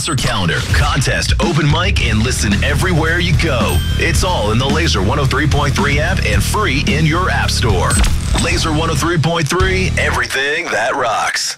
concert calendar, contest, open mic, and listen everywhere you go. It's all in the Laser 103.3 app and free in your app store. Laser 103.3, everything that rocks.